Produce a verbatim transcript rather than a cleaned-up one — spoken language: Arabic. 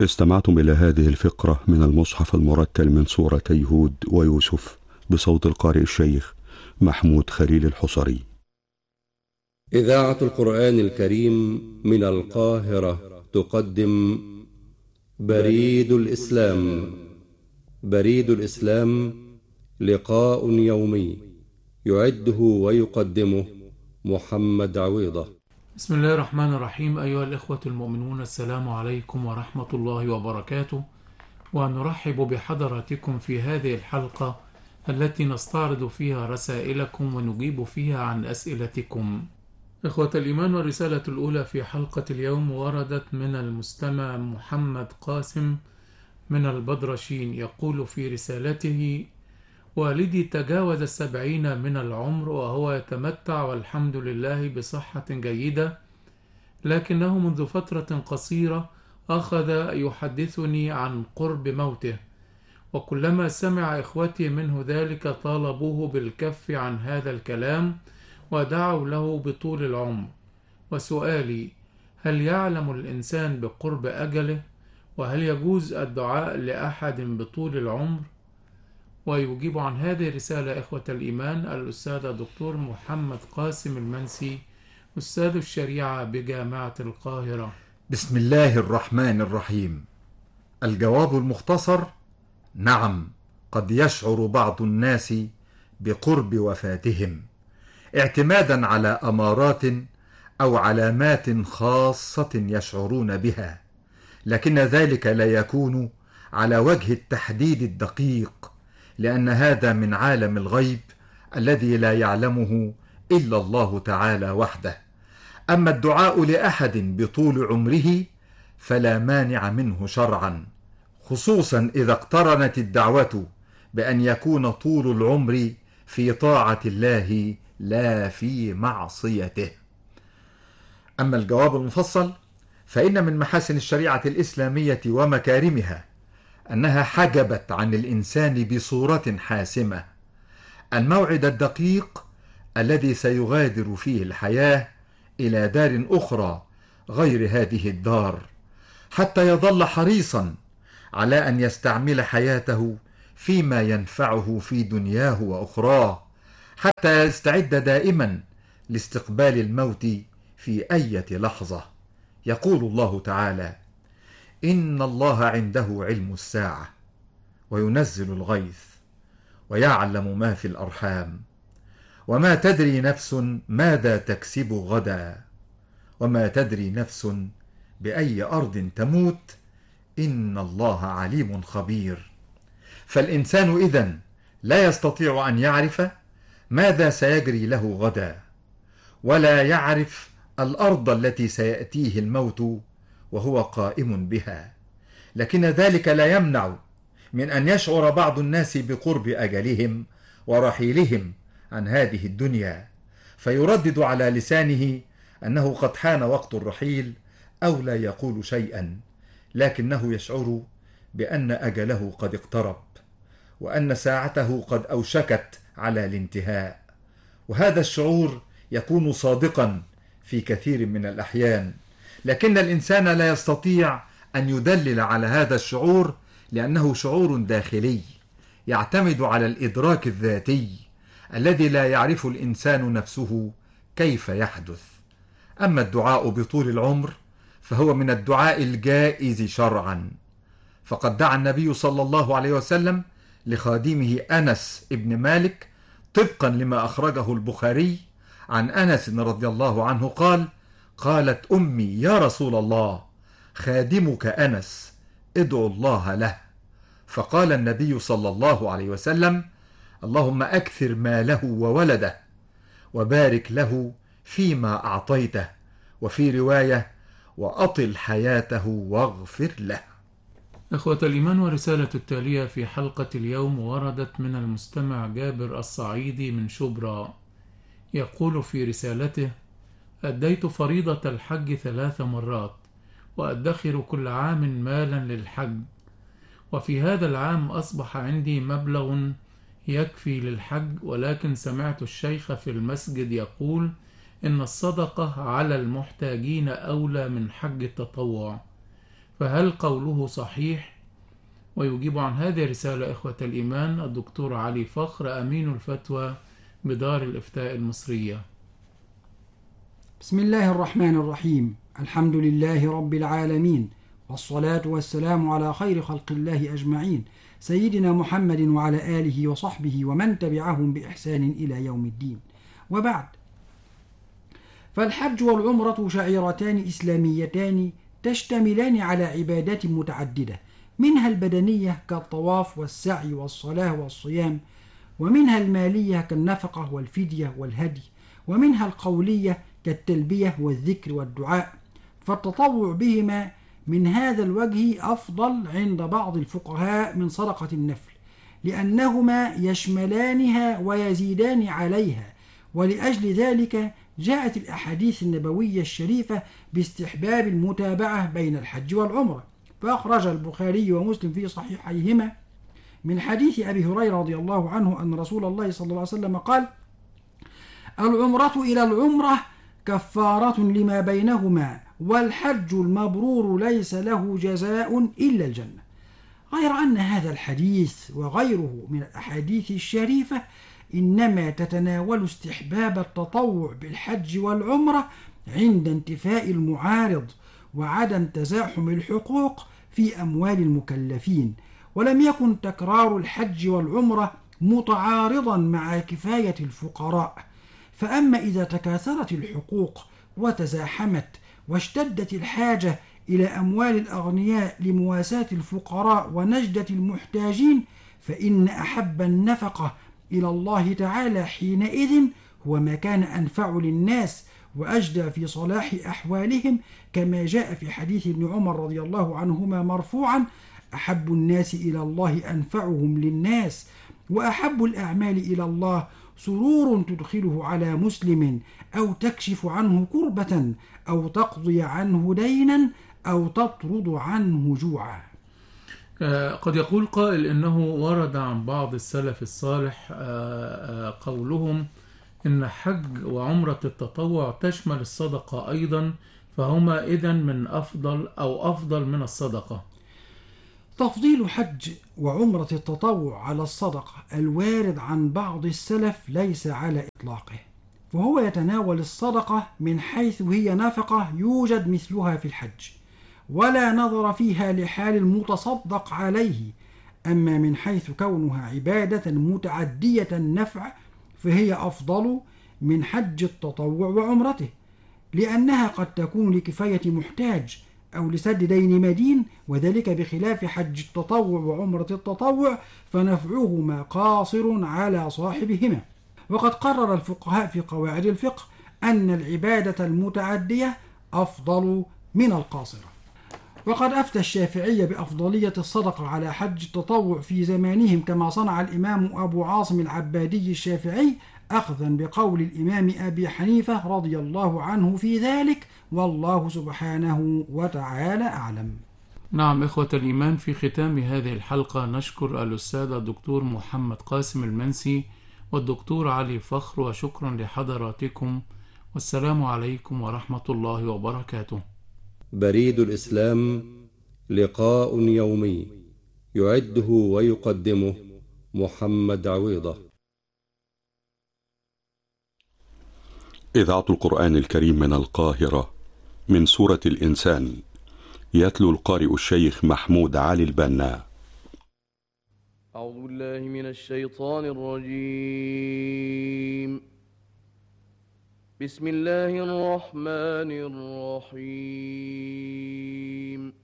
استمعتم إلى هذه الفقرة من المصحف المرتل من سورتي هود ويوسف بصوت القارئ الشيخ محمود خليل الحصري. إذاعة القرآن الكريم من القاهرة تقدم بريد الإسلام. بريد الإسلام لقاء يومي يعده ويقدمه محمد عويضة. بسم الله الرحمن الرحيم. أيها الإخوة المؤمنون، السلام عليكم ورحمة الله وبركاته، ونرحب بحضراتكم في هذه الحلقة التي نستعرض فيها رسائلكم ونجيب فيها عن أسئلتكم. إخوة الإيمان، والرسالة الأولى في حلقة اليوم وردت من المستمع محمد قاسم من البدرشين، يقول في رسالته: والدي تجاوز السبعين من العمر وهو يتمتع والحمد لله بصحة جيدة، لكنه منذ فترة قصيرة أخذ يحدثني عن قرب موته، وكلما سمع إخوتي منه ذلك طالبوه بالكف عن هذا الكلام ودعوا له بطول العمر. وسؤالي: هل يعلم الإنسان بقرب أجله؟ وهل يجوز الدعاء لأحد بطول العمر؟ ويجيب عن هذه الرسالة إخوة الإيمان الأستاذ الدكتور محمد قاسم المنسي، أستاذ الشريعة بجامعة القاهرة. بسم الله الرحمن الرحيم. الجواب المختصر: نعم، قد يشعر بعض الناس بقرب وفاتهم اعتمادا على أمارات أو علامات خاصة يشعرون بها، لكن ذلك لا يكون على وجه التحديد الدقيق، لأن هذا من عالم الغيب الذي لا يعلمه إلا الله تعالى وحده. أما الدعاء لأحد بطول عمره فلا مانع منه شرعا، خصوصا إذا اقترنت الدعوة بأن يكون طول العمر في طاعة الله لا في معصيته. أما الجواب المفصل فإن من محاسن الشريعة الإسلامية ومكارمها أنها حجبت عن الإنسان بصورة حاسمة الموعد الدقيق الذي سيغادر فيه الحياة إلى دار أخرى غير هذه الدار، حتى يظل حريصا على أن يستعمل حياته فيما ينفعه في دنياه وأخراه، حتى يستعد دائما لاستقبال الموت في أي لحظة. يقول الله تعالى: إن الله عنده علم الساعة وينزل الغيث ويعلم ما في الأرحام وما تدري نفس ماذا تكسب غدا وما تدري نفس بأي أرض تموت إن الله عليم خبير. فالإنسان إذن لا يستطيع أن يعرف ماذا سيجري له غدا، ولا يعرف الأرض التي سيأتيه الموت وهو قائم بها، لكن ذلك لا يمنع من أن يشعر بعض الناس بقرب أجلهم ورحيلهم عن هذه الدنيا، فيردد على لسانه أنه قد حان وقت الرحيل، أو لا يقول شيئا، لكنه يشعر بأن أجله قد اقترب وأن ساعته قد أوشكت على الانتهاء. وهذا الشعور يكون صادقا في كثير من الأحيان، لكن الإنسان لا يستطيع أن يدلل على هذا الشعور، لأنه شعور داخلي يعتمد على الإدراك الذاتي الذي لا يعرف الإنسان نفسه كيف يحدث. أما الدعاء بطول العمر فهو من الدعاء الجائز شرعا، فقد دعا النبي صلى الله عليه وسلم لخادمه أنس ابن مالك طبقا لما أخرجه البخاري عن أنس رضي الله عنه قال: قالت أمي يا رسول الله خادمك أنس ادعو الله له، فقال النبي صلى الله عليه وسلم: اللهم أكثر ماله وولده وبارك له فيما أعطيته، وفي رواية وأطل حياته واغفر له. إخوة الإيمان، ورسالة التالية في حلقة اليوم وردت من المستمع جابر الصعيدي من شبرا، يقول في رسالته: أديت فريضة الحج ثلاث مرات، وأدخر كل عام مالا للحج، وفي هذا العام أصبح عندي مبلغ يكفي للحج، ولكن سمعت الشيخ في المسجد يقول إن الصدقة على المحتاجين أولى من حج التطوع، فهل قوله صحيح؟ ويجيب عن هذه الرسالة إخوة الإيمان الدكتور علي فخر أمين الفتوى بدار الإفتاء المصرية. بسم الله الرحمن الرحيم. الحمد لله رب العالمين، والصلاة والسلام على خير خلق الله أجمعين، سيدنا محمد وعلى آله وصحبه ومن تبعهم بإحسان إلى يوم الدين. وبعد، فالحج والعمرة شعيرتان إسلاميتان تشتملان على عبادات متعددة، منها البدنية كالطواف والسعي والصلاة والصيام، ومنها المالية كالنفقة والفدية والهدي، ومنها القولية كالتلبية والذكر والدعاء. فالتطوع بهما من هذا الوجه أفضل عند بعض الفقهاء من صدقة النفل، لأنهما يشملانها ويزيدان عليها، ولأجل ذلك جاءت الأحاديث النبوية الشريفة باستحباب المتابعة بين الحج والعمرة. فأخرج البخاري ومسلم في صحيحيهما من حديث أبي هريرة رضي الله عنه أن رسول الله صلى الله عليه وسلم قال: العمرة إلى العمرة كفارة لما بينهما، والحج المبرور ليس له جزاء إلا الجنة. غير أن هذا الحديث وغيره من الأحاديث الشريفة إنما تتناول استحباب التطوع بالحج والعمرة عند انتفاء المعارض وعدم تزاحم الحقوق في أموال المكلفين، ولم يكن تكرار الحج والعمرة متعارضا مع كفاية الفقراء. فأما إذا تكاثرت الحقوق وتزاحمت واشتدت الحاجة إلى أموال الأغنياء لمواساة الفقراء ونجدة المحتاجين، فإن أحب النفقة إلى الله تعالى حينئذ هو ما كان أنفع للناس وأجدى في صلاح أحوالهم، كما جاء في حديث ابن عمر رضي الله عنهما مرفوعا: أحب الناس إلى الله أنفعهم للناس، وأحب الأعمال إلى الله سرور تدخله على مسلم، أو تكشف عنه كربة، أو تقضي عنه دينا، أو تطرد عنه جوعا. قد يقول قائل إنه ورد عن بعض السلف الصالح قولهم إن حج وعمرة التطوع تشمل الصدقة أيضا، فهما إذن من أفضل أو أفضل من الصدقة. تفضيل حج وعمرة التطوع على الصدقة الوارد عن بعض السلف ليس على إطلاقه، فهو يتناول الصدقة من حيث هي نفقة يوجد مثلها في الحج، ولا نظر فيها لحال المتصدق عليه. أما من حيث كونها عبادة متعدية النفع فهي أفضل من حج التطوع وعمرته، لأنها قد تكون لكفاية محتاج أو لسد دين مدين، وذلك بخلاف حج التطوع وعمرة التطوع فنفعهما قاصر على صاحبهما. وقد قرر الفقهاء في قواعد الفقه أن العبادة المتعدية أفضل من القاصرة. وقد أفتى الشافعية بأفضلية الصدقة على حج التطوع في زمانهم، كما صنع الإمام أبو عاصم العبادي الشافعي، أخذا بقول الإمام أبي حنيفة رضي الله عنه في ذلك، والله سبحانه وتعالى أعلم. نعم إخوة الإيمان، في ختام هذه الحلقة نشكر الأستاذ الدكتور محمد قاسم المنسي والدكتور علي فخر، وشكرا لحضراتكم، والسلام عليكم ورحمة الله وبركاته. بريد الإسلام، لقاء يومي يعده ويقدمه محمد عويضة. إذاعة القرآن الكريم من القاهرة، من سورة الإنسان، يتلو القارئ الشيخ محمود علي البنا. أعوذ بالله من الشيطان الرجيم. بسم الله الرحمن الرحيم.